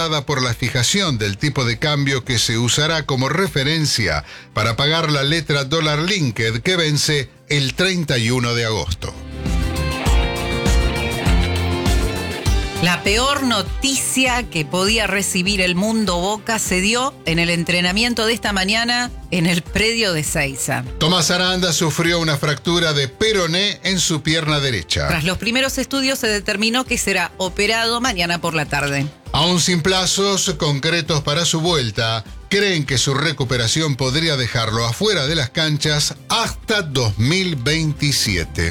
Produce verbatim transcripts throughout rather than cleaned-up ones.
causada por la fijación del tipo de cambio que se usará como referencia para pagar la letra dólar linked que vence el treinta y uno de agosto. La peor noticia que podía recibir el mundo Boca se dio en el entrenamiento de esta mañana en el predio de Ezeiza. Tomás Aranda sufrió una fractura de peroné en su pierna derecha. Tras los primeros estudios se determinó que será operado mañana por la tarde. Aún sin plazos concretos para su vuelta, creen que su recuperación podría dejarlo afuera de las canchas hasta dos mil veintisiete.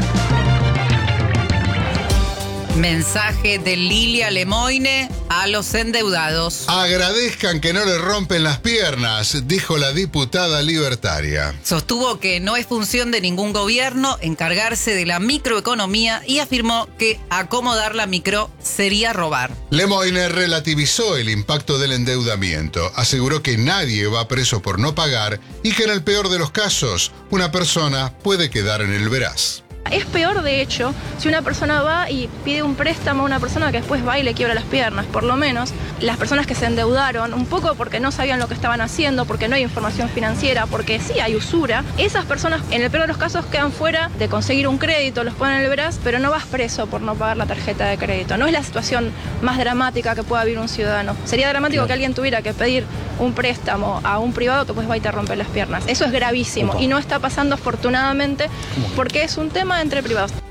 Mensaje de Lilia Lemoine a los endeudados. Agradezcan que no le rompen las piernas, dijo la diputada libertaria. Sostuvo que no es función de ningún gobierno encargarse de la microeconomía y afirmó que acomodar la micro sería robar. Lemoine relativizó el impacto del endeudamiento, aseguró que nadie va preso por no pagar y que en el peor de los casos, una persona puede quedar en el veraz. Es peor, de hecho, si una persona va y pide un préstamo a una persona que después va y le quiebra las piernas. Por lo menos, las personas que se endeudaron, un poco porque no sabían lo que estaban haciendo, porque no hay información financiera, porque sí hay usura, esas personas, en el peor de los casos, quedan fuera de conseguir un crédito, los ponen en el veraz, pero no vas preso por no pagar la tarjeta de crédito. No es la situación más dramática que pueda vivir un ciudadano. Sería dramático claro. que alguien tuviera que pedir un préstamo a un privado que pues va y te rompe las piernas. Eso es gravísimo y no está pasando afortunadamente porque es un tema entre privados.